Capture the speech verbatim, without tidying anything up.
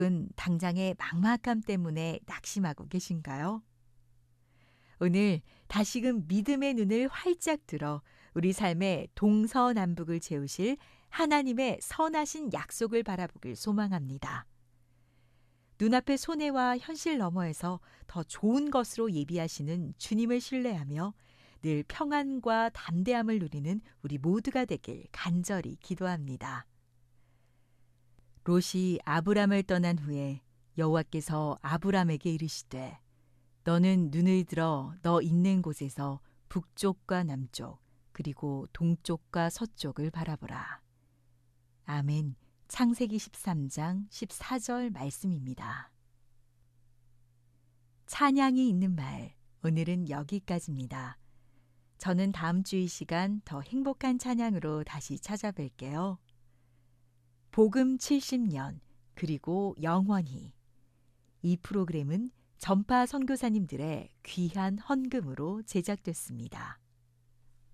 은 당장의 막막함 때문에 낙심하고 계신가요? 오늘 다시금 믿음의 눈을 활짝 들어 우리 삶의 동서남북을 채우실 하나님의 선하신 약속을 바라보길 소망합니다. 눈앞의 손해와 현실 너머에서 더 좋은 것으로 예비하시는 주님을 신뢰하며 늘 평안과 담대함을 누리는 우리 모두가 되길 간절히 기도합니다. 롯이 아브람을 떠난 후에 여호와께서 아브람에게 이르시되 너는 눈을 들어 너 있는 곳에서 북쪽과 남쪽 그리고 동쪽과 서쪽을 바라보라. 아멘. 창세기 십삼 장 십사 절 말씀입니다. 찬양이 있는 말, 오늘은 여기까지입니다. 저는 다음 주 이 시간 더 행복한 찬양으로 다시 찾아뵐게요. 복음 칠십 년 그리고 영원히. 이 프로그램은 전파 선교사님들의 귀한 헌금으로 제작됐습니다.